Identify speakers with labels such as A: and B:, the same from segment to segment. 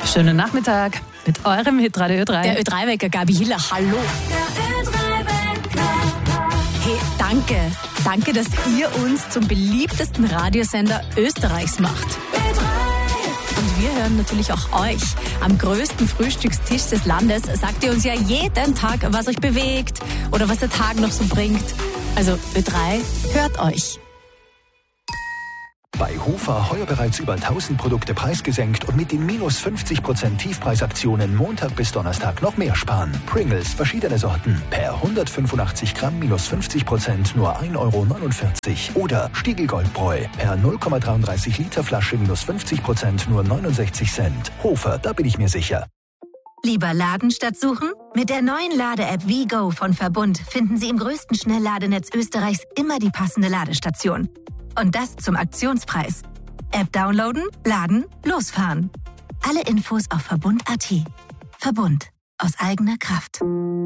A: Schönen Nachmittag mit eurem Hitradio Ö3.
B: Der Ö3-Wecker, Gabi Hiller, hallo. Hey, danke. Danke, dass ihr uns zum beliebtesten Radiosender Österreichs macht. Und wir hören natürlich auch euch. Am größten Frühstückstisch des Landes sagt ihr uns ja jeden Tag, was euch bewegt oder was der Tag noch so bringt. Also Ö3, hört euch.
C: Bei Hofer heuer bereits über 1000 Produkte preisgesenkt und mit den minus 50% Tiefpreisaktionen Montag bis Donnerstag noch mehr sparen. Pringles, verschiedene Sorten, per 185 Gramm minus 50% nur 1,49 Euro. Oder Stiegl Goldbräu, per 0,33 Liter Flasche minus 50% nur 69 Cent. Hofer, da bin ich mir sicher.
D: Lieber laden statt suchen? Mit der neuen Lade-App WeGo von Verbund finden Sie im größten Schnellladenetz Österreichs immer die passende Ladestation. Und das zum Aktionspreis. App downloaden, laden, losfahren. Alle Infos auf Verbund.at. Verbund. Aus eigener Kraft.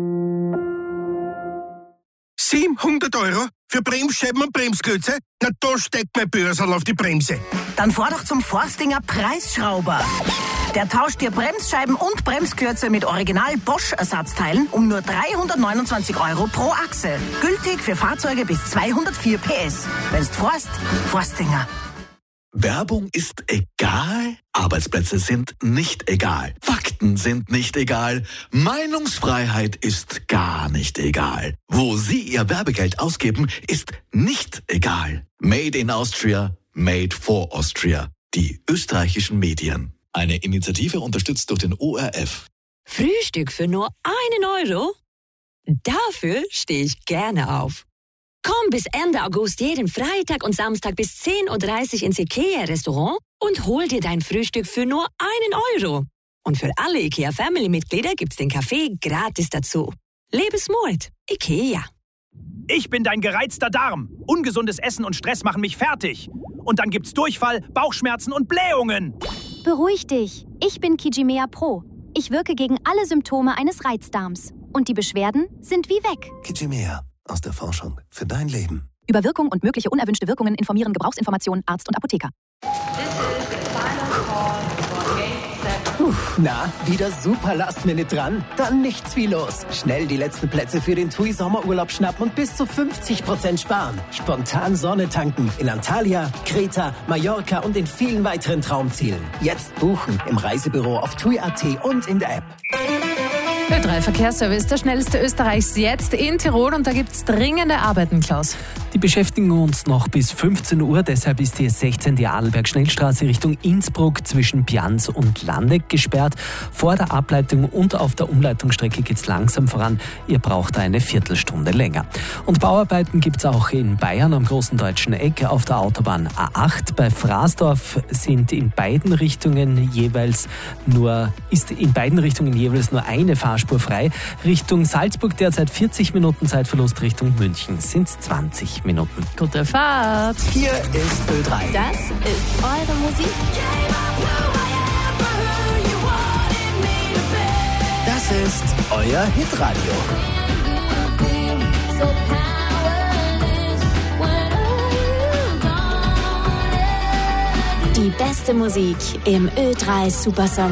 E: 700 Euro für Bremsscheiben und Bremsklötze? Na, da steckt mein Börsal auf die Bremse.
F: Dann fahr doch zum Forstinger Preisschrauber. Der tauscht dir Bremsscheiben und Bremsklötze mit Original Bosch-Ersatzteilen um nur 329 Euro pro Achse. Gültig für Fahrzeuge bis 204 PS. Wenn's fährst, Forstinger.
G: Werbung ist egal, Arbeitsplätze sind nicht egal, Fakten sind nicht egal, Meinungsfreiheit ist gar nicht egal. Wo Sie Ihr Werbegeld ausgeben, ist nicht egal. Made in Austria, made for Austria. Die österreichischen Medien. Eine Initiative unterstützt durch den ORF.
H: Frühstück für nur 1 Euro? Dafür stehe ich gerne auf. Komm bis Ende August jeden Freitag und Samstag bis 10.30 Uhr ins IKEA-Restaurant und hol dir dein Frühstück für nur 1 Euro. Und für alle IKEA-Family-Mitglieder gibt's den Kaffee gratis dazu. Lebensmut. IKEA.
I: Ich bin dein gereizter Darm. Ungesundes Essen und Stress machen mich fertig. Und dann gibt's Durchfall, Bauchschmerzen und Blähungen.
J: Beruhig dich. Ich bin Kijimea Pro. Ich wirke gegen alle Symptome eines Reizdarms. Und die Beschwerden sind wie weg.
K: Kijimea. Aus der Forschung für dein Leben.
B: Über Wirkung und mögliche unerwünschte Wirkungen informieren Gebrauchsinformationen Arzt und Apotheker.
L: Na, wieder super Last-Minute dran? Dann nichts wie los. Schnell die letzten Plätze für den TUI Sommerurlaub schnappen und bis zu 50% sparen. Spontan Sonne tanken in Antalya, Kreta, Mallorca und in vielen weiteren Traumzielen. Jetzt buchen im Reisebüro auf TUI.at und in der App.
A: Ö3 Verkehrsservice, der schnellste Österreichs jetzt in Tirol und da gibt's dringende Arbeiten, Klaus.
M: Die beschäftigen uns noch bis 15 Uhr, deshalb ist die 16. Arlberg-Schnellstraße Richtung Innsbruck zwischen Pians und Landeck gesperrt. Vor der Ableitung und auf der Umleitungsstrecke geht's langsam voran. Ihr braucht eine Viertelstunde länger. Und Bauarbeiten gibt's auch in Bayern am großen deutschen Eck auf der Autobahn A8. Bei Fraßdorf ist in beiden Richtungen jeweils nur eine Fahrspur frei. Richtung Salzburg derzeit 40 Minuten Zeitverlust, Richtung München sind 20 Minuten.
A: Gute Fahrt!
L: Hier ist Ö3.
J: Das ist eure Musik.
L: Das ist euer Hitradio.
D: Die beste Musik im Ö3 Supersong